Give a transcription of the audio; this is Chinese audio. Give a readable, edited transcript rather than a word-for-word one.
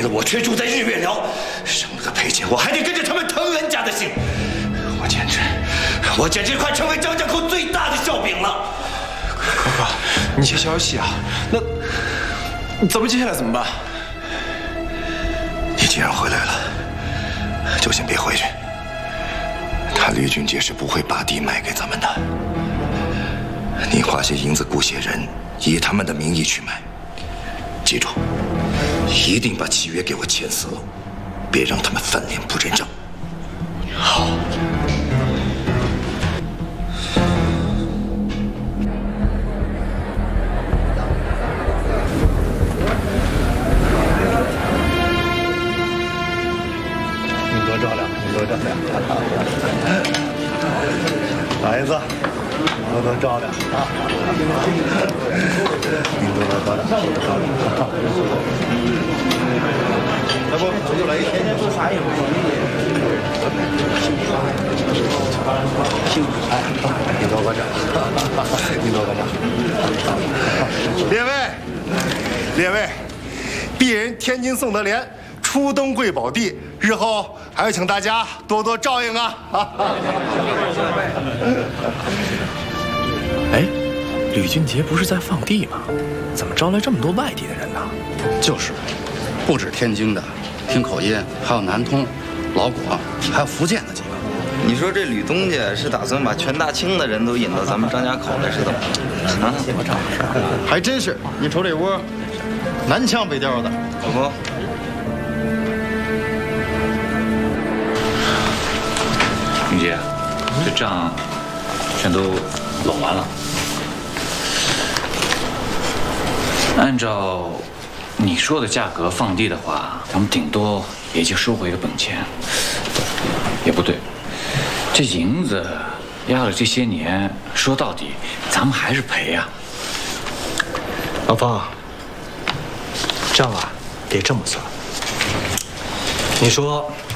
了我却住在日月寮，生了个赔钱，我还得跟着他们疼人家的心，我简直快成为张家口最大的笑柄了。 哥哥，你先消气啊。那咱们接下来怎么办？ 你既然回来了，就先别回去。他吕俊杰是不会把地卖给咱们的。你花些银子雇些人，以他们的名义去买。记住，一定把契约给我签死了，别让他们翻脸不认账。好。 您多照料，您多照料。孩子，多多照料啊！您多多照料。要不我就来一天天做啥也不容易。你多关照，你多关照。列位，鄙人天津宋德莲出东贵宝地，日后还要请大家多多照应啊！ 哎，吕俊杰不是在放地吗？怎么招来这么多外地的人呢？ 就是，不止天津的，听口音还有南通、老广，还有福建的几个。 你说这吕东家是打算把全大清的人都引到咱们张家口来，是怎么着？啊， 还真是，你瞅这窝，南腔北调的， 可不。 云杰，这账全都拢完了。按照你说的价格放地的话，咱们顶多也就收回个本钱。也不对，这银子压了这些年，说到底，咱们还是赔呀。 老方，账啊得这么算。你说